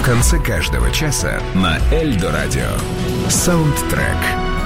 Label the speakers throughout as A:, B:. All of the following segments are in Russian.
A: конце каждого часа на Эльдо Радио. Саундтрек.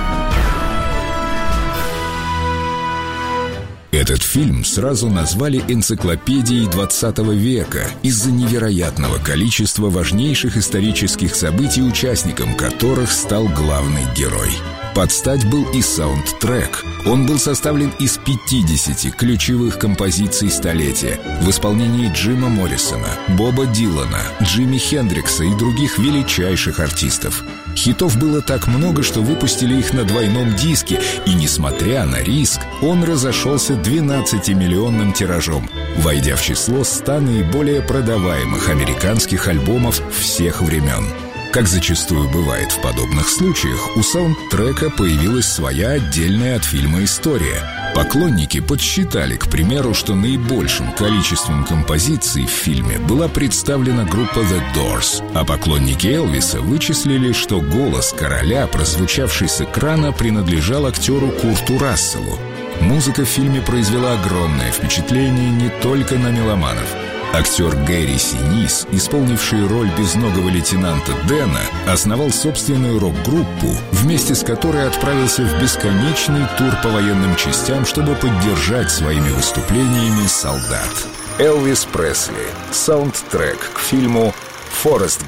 A: Этот фильм сразу назвали энциклопедией 20 века из-за невероятного количества важнейших исторических событий, участником которых стал главный герой. Под стать был и саундтрек. Он был составлен из 50 ключевых композиций столетия в исполнении Джима Моррисона, Боба Дилана, Джимми Хендрикса и других величайших артистов. Хитов было так много, что выпустили их на двойном диске, и, несмотря на риск, он разошелся 12-миллионным тиражом, войдя в число 100 наиболее продаваемых американских альбомов всех времен. Как зачастую бывает в подобных случаях, у саундтрека появилась своя отдельная от фильма история. Поклонники подсчитали, к примеру, что наибольшим количеством композиций в фильме была представлена группа The Doors, а поклонники Элвиса вычислили, что голос короля, прозвучавший с экрана, принадлежал актеру Курту Расселу. Музыка в фильме произвела огромное впечатление не только на меломанов. Актер Гэри Синис, исполнивший роль безногого лейтенанта Дэна, основал собственную рок-группу, вместе с которой отправился в бесконечный тур по военным частям, чтобы поддержать своими выступлениями солдат. Элвис Пресли. Саундтрек к фильму «Форрест